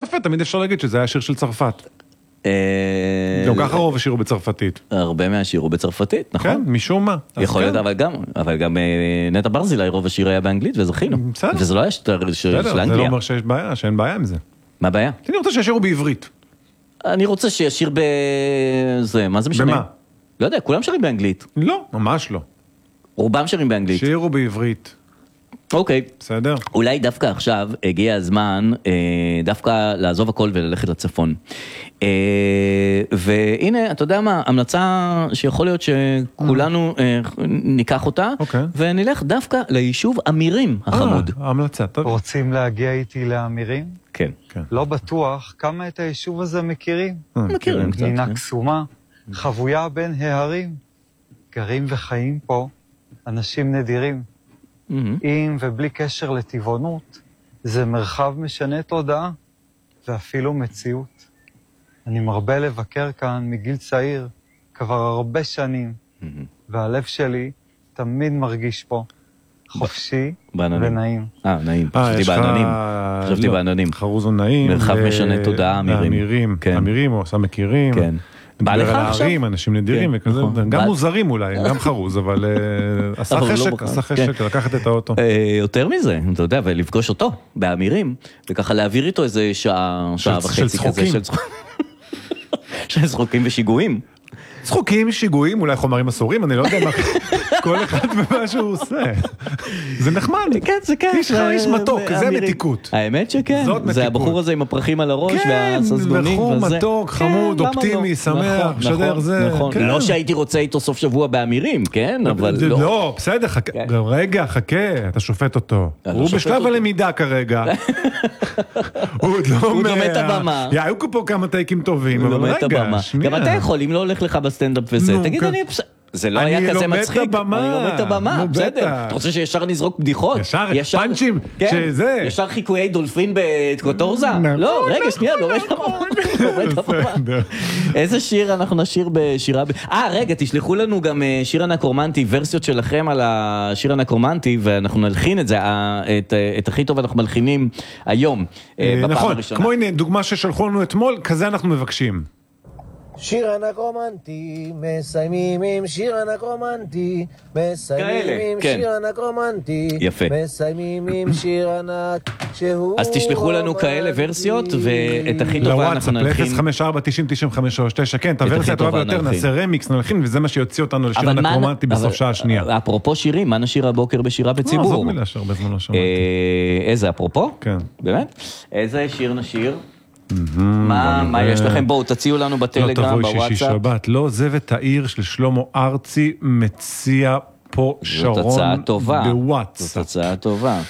יפה, תמיד אפשר להגיד שזה היה שיר של צרפת. גם ככה רוב השירו בצרפתית. הרבה מהשירו בצרפתית, נכון? כן, משום מה. יכול להיות, אבל גם נטע ברזילי, רוב השיר היה באנגלית, וזכינו. וזה לא היה שיר של אנגליה. זה לא אומר שיש בעיה, שאין בעיה עם זה. מה הבעיה? אני רוצה שישירו בעברית. אני רוצה שישיר בזה, מה זה משנה? במה? לא יודע, כולם שרים באנגלית. לא, ממש לא. רובם שרים באנגלית. שירו בעברית. אוקיי. בסדר. אולי דווקא עכשיו הגיע הזמן דווקא לעזוב הכל וללכת לצפון. והנה, אתה יודע מה, המלצה שיכול להיות שכולנו ניקח אותה, ונלך דווקא ליישוב אמירים החמוד. המלצה, טוב. רוצים להגיע איתי לאמירים? כן. לא בטוח כמה את היישוב הזה מכירים. מכירים קצת. נינה קסומה, חבויה בין ההרים. גרים וחיים פה אנשים נדירים. עם ובלי קשר לטבעונות, זה מרחב משנה תודעה, ואפילו מציאות. אני מרבה לבקר כאן מגיל צעיר, כבר הרבה שנים, והלב שלי תמיד מרגיש פה, חופשי ונעים. נעים. חשבתי בעננים. חרוזו נעים. מרחב משנה תודעה, אמירים. אמירים, או עושה מכירים. כן. בא לך עכשיו? אנשים נדירים וכזה, גם מוזרים אולי, גם חרוז, אבל עשה חשק, לקחת את האוטו. יותר מזה, אתה יודע, ולפגוש אותו באמירים, וככה להעביר איתו איזה שעה וחצי כזה של צחוקים ושיגועים. צחוקים, שיגועים, אולי חומרים אסורים, אני לא יודע מה, כל אחד במה שהוא עושה. זה נחמד. כן, זה כן. איש מתוק, זה מתיקות. האמת שכן, זה הבחור הזה עם הפרחים על הראש והססגונים. כן, בחור מתוק, חמוד, אופטימי, שמח, משדר זה. לא שהייתי רוצה איתו סוף שבוע באמירים, כן? אבל לא. לא, בסדר, רגע, חכה, אתה שופט אותו. הוא בשלב הלמידה כרגע. הוא לומד את הבמה. היו פה כמה טייקים טובים, אבל רגע, גם אתה יכול, אם לא הולך לך בסטנדאפ וזה, תגיד, זה לא היה כזה מצחיק, אני לומד את הבמה, בסדר. אתה רוצה שישר נזרוק בדיחות? ישר פאנצ'ים, שזה. ישר חיקויי דולפין בקוטורזה? לא, רגע, שנייה, לומד את הבמה. איזה שיר אנחנו נשיר בשירה? רגע, תשלחו לנו גם שיר אנקרומנטי, ורסיות שלכם על השיר אנקרומנטי, ואנחנו נלחין את זה, את הכי טוב אנחנו מלחינים היום, בפעם הראשונה. כמו הנה, דוגמה ששלחו לנו אתמול, כזה אנחנו מבקשים. שיר אנקרומנטי, מסיימים עם שיר אנקרומנטי, מסיימים עם שיר אנקרומנטי, מסיימים עם שיר ענק שהוא... אז תשלחו לנו כאלה ורסיות, ואת הכי טובה אנחנו נלחין. ל-WhatsApp 054-90-95-39, כן, את הוורסיה הטובה ביותר, נעשה רמיקס, נלחין, וזה מה שיוציא אותנו לשיר אנקרומנטי בסוף שעה השנייה. אפרופו שירים, מה נשיר הבוקר בשירה בציבור? זאת מילה שהרבה זמן לא שמעתי. איזה אפרופו? כן. באמת? איזה שיר נשיר? מה יש לכם? בואו, תציעו לנו בטלגרם, בוואטסאפ. לא תבואי שישי שבת, לא עוזב את העיר של שלמה ארצי, מציע פה שרון בוואטסאפ. זאת הצעה טובה.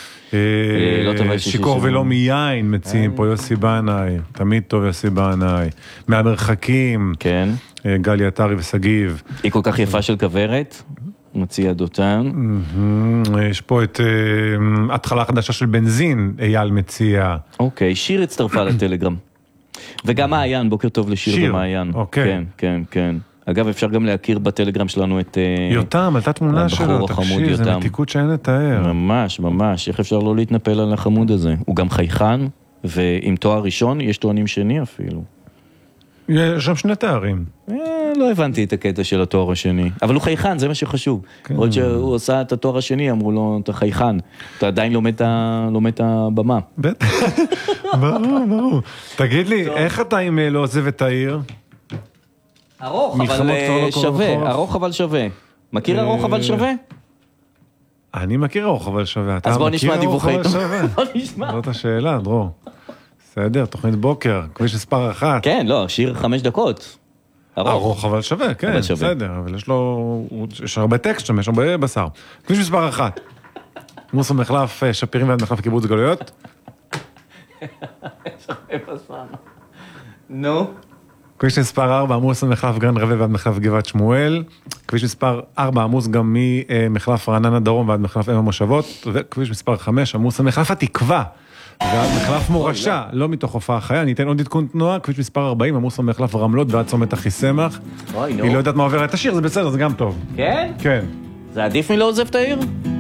שיקור ולא מיין, מציעים פה יוסי בנאי, תמיד טוב יוסי בנאי. מהמרחקים, גלי עטרי וסגיב. היא כל כך יפה של כברת. מציע דותן. יש פה את התחלה חדשה של בנזין, אייל מציע. אוקיי, שיר הצטרפה לטלגרם. וגם מעיין, בוקר טוב לשיר במעיין. אוקיי. כן, כן. אגב, אפשר גם להכיר בטלגרם שלנו את... יותם, עלתה תמונה שלו, תקשיב, זה מתיקות שאין לתאר. ממש, ממש, איך אפשר לא להתנפל על החמוד הזה? הוא גם חייכן, ועם תואר ראשון, יש טוענים שני אפילו. יש שם שני תארים. לא הבנתי את הקטע של התואר השני. אבל הוא חייכן, זה מה שחשוב. עוד שהוא עושה את התואר השני, אמרו לו, אתה חייכן. אתה עדיין לומד את הבמה. ברור. תגיד לי, איך אתה אם לא עוזב את העיר? ארוך, אבל שווה. ארוך, אבל שווה. מכיר ארוך, אבל שווה? אני מכיר ארוך, אבל שווה. אז בוא נשמע דיווחי. בוא נשמע. זאת השאלה, דרור. בסדר, תוכנית בוקר, כביש מספר 1. כן, לא, שיר 5 דקות. ארוך אבל שווה, כן, בסדר, אבל יש הרבה טקסט שם, יש הרבה בשר. כביש מספר 1. עמוס המחלף שפירים ועד מחלף קיבוץ גלויות. יש הרבה בשר. נו. כביש מספר 4, עמוס המחלף גרן רווה ועד מחלף גבעת שמואל. כביש מספר 4, עמוס גם ממחלף רעננה דרום ועד מחלף אם המושבות. וכביש מספר 5, עמוס המחלף התקווה. ועד מחלף מורשה, לא מתוך הופעה חיה, אני אתן עוד עדכון תנועה, כביש מספר 40, עמוס המחלף רמלות ועד צומת אחיסמך. היא לא יודעת מה עובר את השיר, זה בסדר, זה גם טוב. כן? כן. זה עדיף מלא עוזב את העיר?